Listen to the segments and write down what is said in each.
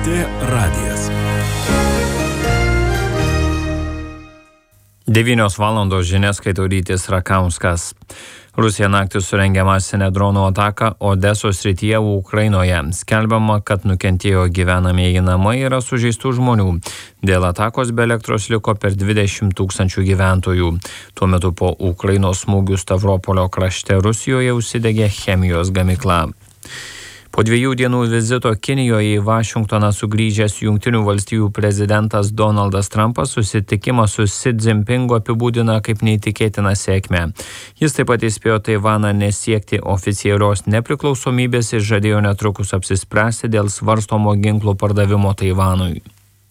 LRT radijas. 9 valandos žinias skaito Rytis Rakauskas. Rusija naktį surengė masinę dronų ataką Odesos srityje Ukrainoje. Skelbiama, kad nukentėjo gyvenamieji namai, yra sužeistų žmonių. Dėl atakos be elektros liko per 20 000 gyventojų. Tuo metu po Ukrainos smūgių Stavropolio krašte Rusijoje užsidegė chemijos gamykla. Po 2 dienų vizito Kinijoje į Vašingtoną sugrįžęs Jungtinių valstijų prezidentas Donaldas Trumpas susitikimą su Xi Jinpingu apibūdina kaip neįtikėtiną sėkmę. Jis taip pat įspėjo Taivaną nesiekti oficialios nepriklausomybės ir žadėjo netrukus apsispręsti dėl svarstomo ginklų pardavimo Taivanui.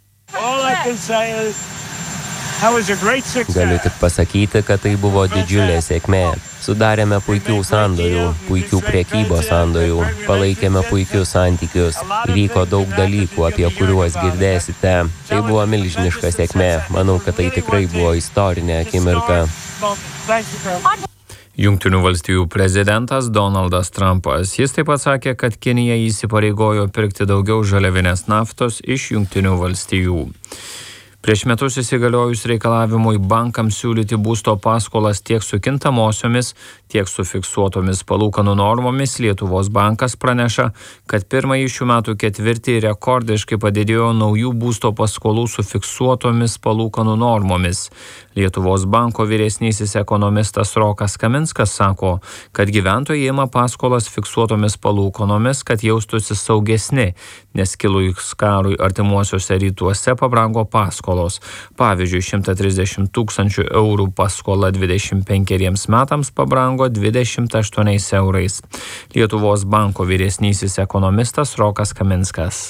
Galiu tik pasakyti, kad tai buvo didžiulė sėkmė. Sudarėme puikių sandorių, puikių prekybos sandorių, palaikėme puikius santykius. Įvyko daug dalykų, apie kuriuos girdėsite. Tai buvo milžiniška sėkmė. Manau, kad tai tikrai buvo istorinė akimirka. Jungtinių valstijų prezidentas Donaldas Trumpas. Jis taip pat sakė, kad Kinija įsipareigojo pirkti daugiau žaliavinės naftos iš Jungtinių valstijų. Prieš metus įsigaliojus reikalavimui bankams siūlyti būsto paskolas tiek su kintamosiomis, tiek su fiksuotomis palūkanų normomis, Lietuvos bankas praneša, kad pirmąjį šių metų ketvirtį rekordiškai padidėjo naujų būsto paskolų su fiksuotomis palūkanų normomis. Lietuvos banko vyresnysis ekonomistas Rokas Kaminskas sako, kad gyventojai ima paskolas fiksuotomis palūkanomis, kad jaustųsi saugesni, nes kilus karui artimuosiuose rytuose pabrango paskolos. Pavyzdžiui, 130 000 eurų paskola 25 metams pabrango 28 eurais. Lietuvos banko vyresnysis ekonomistas Rokas Kaminskas.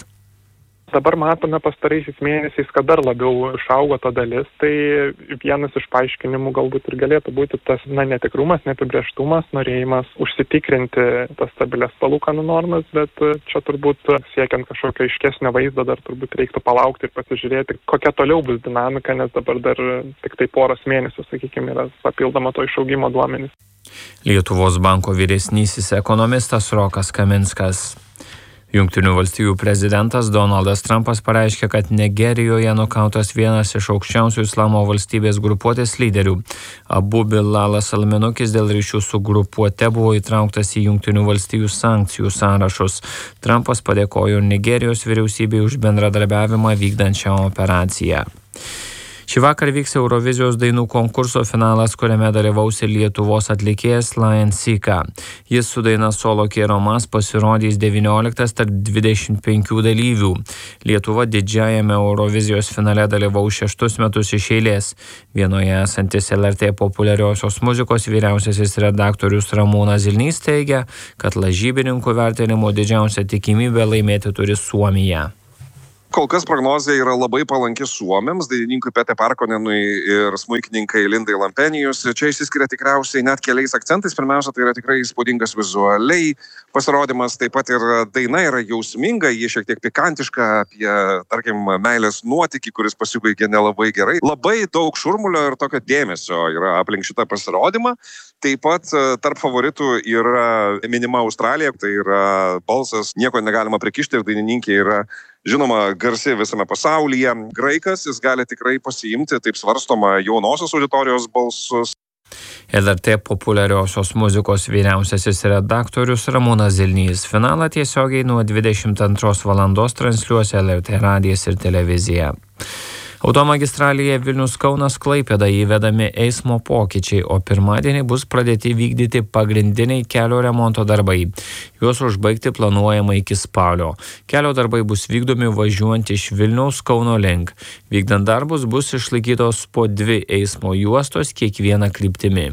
Dabar matome pastaraisiais mėnesiais, kad dar labiau išaugo ta dalis, tai vienas iš paaiškinimų galbūt ir galėtų būti tas netikrumas, neapibrėžtumas, norėjimas užsitikrinti tas stabilias palūkanų normas, bet čia turbūt siekiant kažkokio aiškesnio vaizdo dar turbūt reiktų palaukti ir pasižiūrėti, kokia toliau bus dinamika, nes dabar dar tik tai poros mėnesių, sakykime, yra papildoma to išaugimo duomenys. Lietuvos banko vyresnysis ekonomistas Rokas Kaminskas. Jungtinių valstijų prezidentas Donaldas Trumpas pareiškė, kad Nigerijoje nukautas vienas iš aukščiausių islamo valstybės grupuotės lyderių. Abu Bilalas Alminukis dėl ryšių su grupuote buvo įtrauktas į Jungtinių valstijų sankcijų sąrašus. Trumpas padėkojo Nigerijos vyriausybei už bendradarbiavimą vykdant šią operaciją. Šį vakar vyks Eurovizijos dainų konkurso finalas, kuriame dalyvaus ir Lietuvos atlikėjas Lion Sika. Jis su daina Solo Kieromas pasirodys 19 tarp 25 dalyvių. Lietuva didžiajame Eurovizijos finale dalyvaus 6 metus iš eilės. Vienoje esantis LRT populiariosios muzikos vyriausiasis redaktorius Ramūnas Zilnys teigia, kad lažybininkų vertinimo didžiausia tikimybė laimėti turi Suomija. Kol kas prognozija yra labai palanki suomiams, dainininkui Pete Parkonenui ir smuikininkai Lindai Lampenijus. Čia išsiskiria tikriausiai net keliais akcentais. Pirmiausia, tai yra tikrai įspūdingas vizualiai pasirodymas, taip pat ir daina yra jausminga, ji šiek tiek pikantiška apie, tarkim, meilės nuotykį, kuris pasibaigė nelabai gerai. Labai daug šurmulio ir tokio dėmesio yra aplink šitą pasirodymą. Taip pat tarp favoritų yra minima Australija, tai yra balsas, nieko negalima prikišti ir dainininkė yra žinoma garsi visame pasaulyje. Graikas, jis gali tikrai pasiimti, taip svarstoma, jaunosios auditorijos balsus. LRT populiariosios muzikos vyriausiasis redaktorius Ramūnas Zilnys. Finalą tiesiogiai nuo 22 valandos transliuos LRT radijas ir televizija. Automagistralėje Vilnius-Kaunas Klaipėda įvedami eismo pokyčiai, o pirmadienį bus pradėti vykdyti pagrindiniai kelio remonto darbai. Juos užbaigti planuojama iki spalio. Kelio darbai bus vykdomi važiuojant iš Vilniaus-Kauno link. Vykdant darbus bus išlaikytos po 2 eismo juostos kiekviena kryptimi.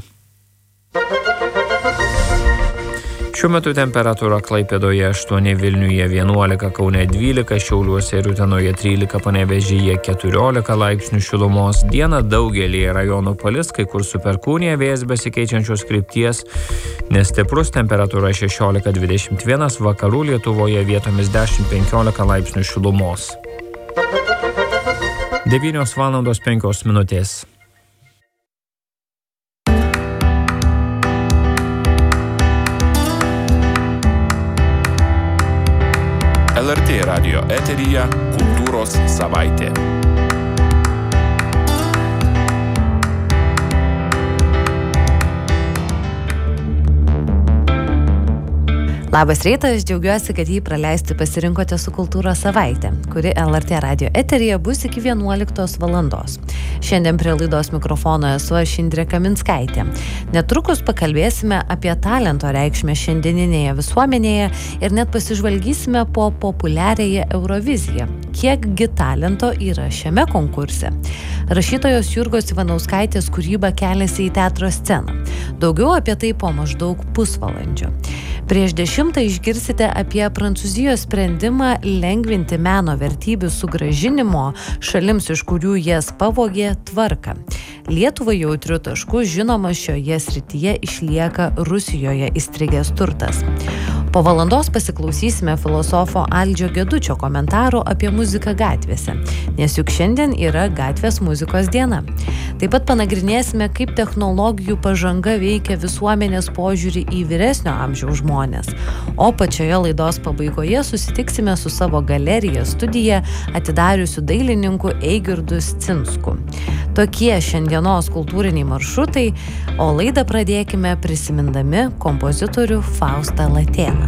Šiuo metu temperatūra Klaipėdoje 8, Vilniuje 11, Kaune 12, Šiauliuose ir Utenoje 13, Panevėžyje 14 laipsnių šilumos. Dieną daugelyje rajonų palis, kai kur su perkūnija, vėjas besikeičiančios krypties, nestiprus, temperatūra 16-21, vakarų Lietuvoje vietomis 10-15 laipsnių šilumos. 9:05. LRT radijo eteryje Kultūros savaitė. Labas rytas, džiaugiuosi, kad jį praleisti pasirinkote su Kultūros savaitė, kuri LRT radio eteryje bus iki 11 valandos. Šiandien prie laidos mikrofono esu aš Indrė Kaminskaitė. Netrukus pakalbėsime apie talento reikšmę šiandieninėje visuomenėje ir net pasižvalgysime po populiariąją Euroviziją. Kiekgi talento yra šiame konkurse? Rašytojos Jurgos Ivanauskaitės kūryba keliasi į teatro sceną. Daugiau apie tai po maždaug pusvalandžio. Prieš 10 išgirsite apie Prancūzijos sprendimą lengvinti meno vertybių sugrąžinimo šalims, iš kurių jas pavogė, tvarką. Lietuvai jautriu tašku žinoma šioje srityje išlieka Rusijoje įstrigęs turtas. Po valandos pasiklausysime filosofo Aldžio Gedučio komentarų apie muziką gatvėse, nes juk šiandien yra gatvės muzikos diena. Taip pat panagrinėsime, kaip technologijų pažanga veikia visuomenės požiūrį į vyresnio amžiaus žmonės. O pačioje laidos pabaigoje susitiksime su savo galerija studiją atidariusiu dailininku Eigirdu Scinsku. Tokie šiandienos kultūriniai maršrutai, o laidą pradėkime prisimindami kompozitorių Faustą Latėną.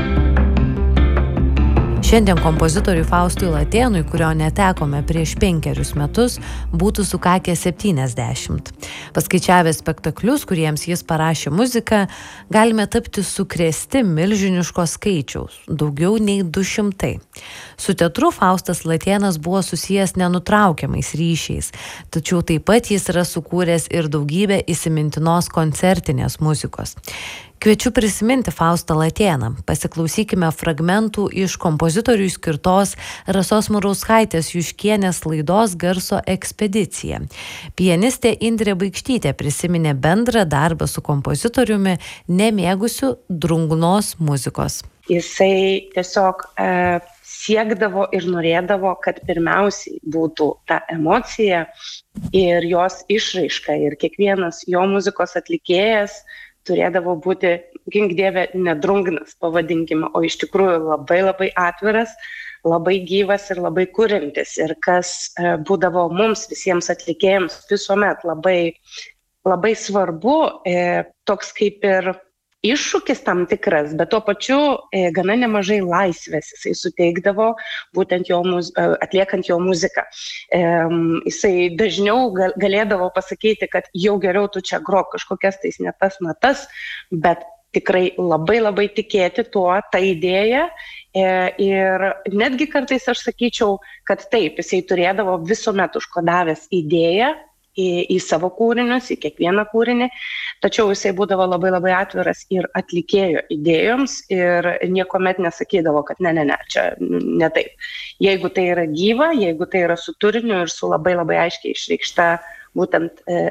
Šiandien kompozitoriui Faustui Latėnui, kurio netekome prieš 5 metus, būtų sukakę 70. Paskaičiavę spektaklius, kuriems jis parašė muziką, galime tapti sukrėsti milžiniško skaičiaus, daugiau nei 200. Su teatru Faustas Latėnas buvo susijęs nenutraukiamais ryšiais, tačiau taip pat jis yra sukūręs ir daugybę įsimintinos koncertinės muzikos. Kviečiu prisiminti Faustą Latėną. Pasiklausykime fragmentų iš kompozitoriui skirtos Rasos Murauskaitės Juškienės laidos Garso ekspedicija. Pianistė Indrė Baikštytė prisiminė bendrą darbą su kompozitoriumi, nemėgusiu drungnos muzikos. Jisai tiesiog siekdavo ir norėdavo, kad pirmiausiai būtų ta emocija ir jos išraiška. Ir kiekvienas jo muzikos atlikėjas turėdavo būti, gink dieve, nedrungnas, pavadinkime, o iš tikrųjų labai labai atviras, labai gyvas ir labai kuriantis. Ir kas būdavo mums visiems atlikėjams visuomet labai, labai svarbu, toks kaip ir iššūkis tam tikras, bet tuo pačiu gana nemažai laisvės jisai suteikdavo, būtent atliekant jo muziką. Jisai dažniau galėdavo pasakyti, kad jau geriau tu čia grok kažkokias tais ne tas natas, bet tikrai labai labai tikėti tuo, tą idėją. Ir netgi kartais aš sakyčiau, kad taip, jisai turėdavo visuomet užkodavęs idėją į savo kūrinius, į kiekvieną kūrinį, tačiau jisai būdavo labai labai atviras ir atlikėjo idėjoms ir niekuomet nesakydavo, kad ne, čia ne taip. Jeigu tai yra gyva, jeigu tai yra su turiniu ir su labai labai aiškiai išreikšta būtent